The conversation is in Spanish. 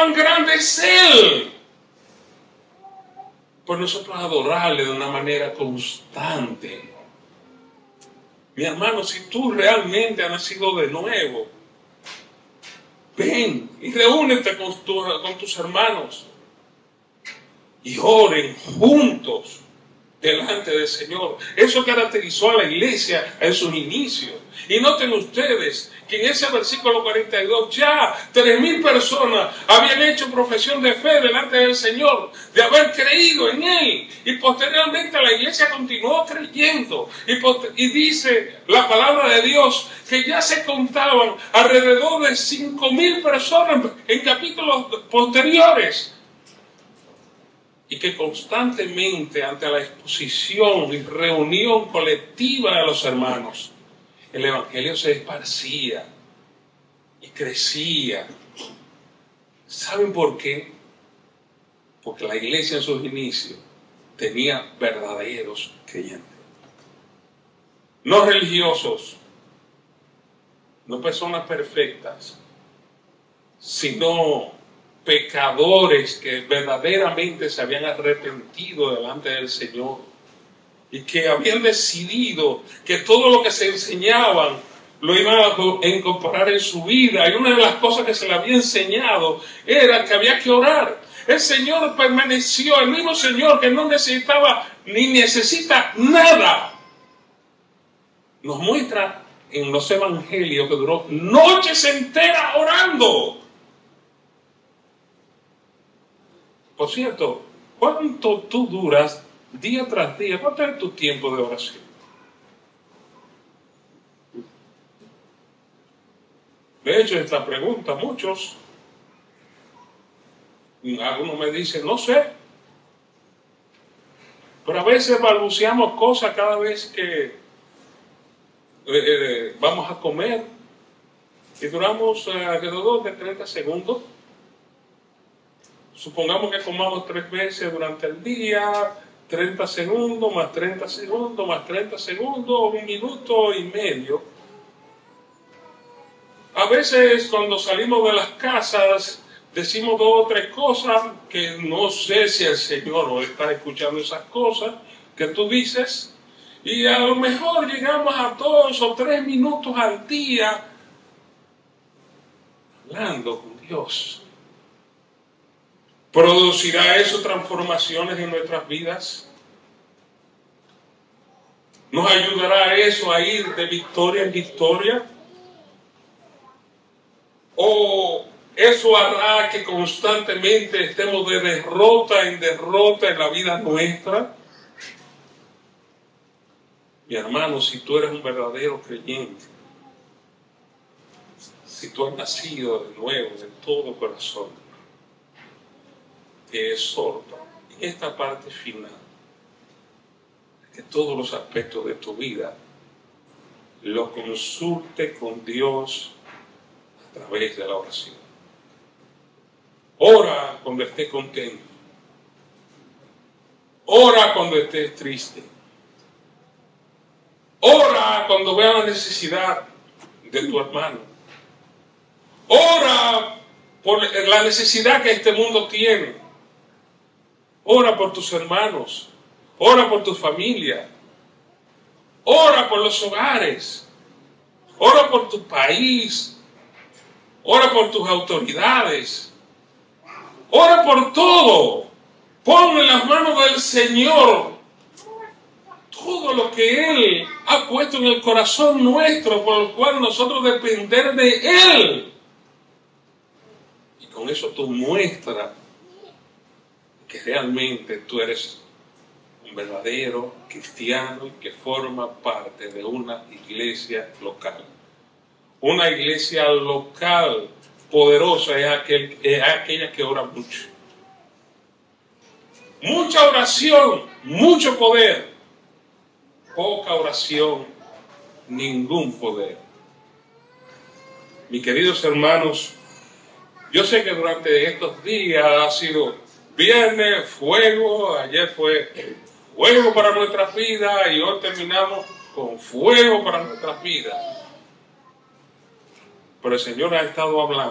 cuán grande es Él. Por nosotros adorarle de una manera constante. Mi hermano, si tú realmente has nacido de nuevo, ven y reúnete con tus hermanos y oren juntos delante del Señor. Eso caracterizó a la iglesia en sus inicios. Y noten ustedes que en ese versículo 42 ya 3,000 personas habían hecho profesión de fe delante del Señor, de haber creído en Él. Y posteriormente la iglesia continuó creyendo. Y dice la palabra de Dios que ya se contaban alrededor de 5,000 personas en capítulos posteriores. Y que constantemente ante la exposición y reunión colectiva de los hermanos, el evangelio se esparcía y crecía. ¿Saben por qué? Porque la iglesia en sus inicios tenía verdaderos creyentes. No religiosos, no personas perfectas, sino pecadores que verdaderamente se habían arrepentido delante del Señor y que habían decidido que todo lo que se enseñaban lo iban a incorporar en su vida. Y una de las cosas que se le había enseñado era que había que orar. El Señor permaneció, el mismo Señor que no necesitaba ni necesita nada. Nos muestra en los evangelios que duró noches enteras orando. Por cierto, ¿cuánto tú duras día tras día? ¿Cuánto es tu tiempo de oración? De hecho, esta pregunta, muchos, algunos me dicen, no sé. Pero a veces balbuceamos cosas cada vez que vamos a comer y duramos alrededor de 30 segundos. Supongamos que comamos 3 veces durante el día, 30 segundos, más 30 segundos, más 30 segundos, 1 minuto y medio. A veces cuando salimos de las casas decimos 2 o 3 cosas que no sé si el Señor nos está escuchando esas cosas que tú dices. Y a lo mejor llegamos a 2 o 3 minutos al día hablando con Dios. ¿Producirá eso transformaciones en nuestras vidas? ¿Nos ayudará eso a ir de victoria en victoria? ¿O eso hará que constantemente estemos de derrota en derrota en la vida nuestra? Mi hermano, si tú eres un verdadero creyente, si tú has nacido de nuevo, de todo corazón, te exhorto en esta parte final que todos los aspectos de tu vida lo consulte con Dios a través de la oración. Ora cuando estés contento. Ora cuando estés triste. Ora cuando veas la necesidad de tu hermano. Ora por la necesidad que este mundo tiene. Ora por tus hermanos. Ora por tu familia. Ora por los hogares. Ora por tu país. Ora por tus autoridades. Ora por todo. Pon en las manos del Señor todo lo que Él ha puesto en el corazón nuestro, por el cual nosotros depender de Él. Y con eso tú muestras que realmente tú eres un verdadero cristiano que forma parte de una iglesia local. Una iglesia local poderosa es aquella que ora mucho. Mucha oración, mucho poder. Poca oración, ningún poder. Mis queridos hermanos, yo sé que durante estos días ha sido viernes, fuego, ayer fue fuego para nuestras vidas y hoy terminamos con fuego para nuestras vidas. Pero el Señor ha estado hablando